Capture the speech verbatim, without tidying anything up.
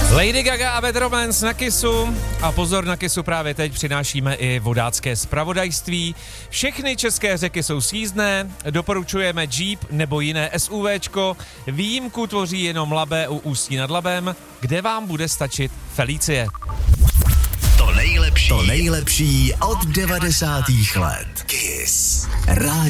Lady Gaga a Bad Romance na Kissu. A pozor, na Kissu právě teď přinášíme i vodácké zpravodajství. Všechny české řeky jsou sjízdné, doporučujeme Jeep nebo jiné SUVčko. Výjimku tvoří jenom Labe u Ústí nad Labem, kde vám bude stačit Felicie. To nejlepší, to nejlepší od devadesátých let. Kiss. Rádio.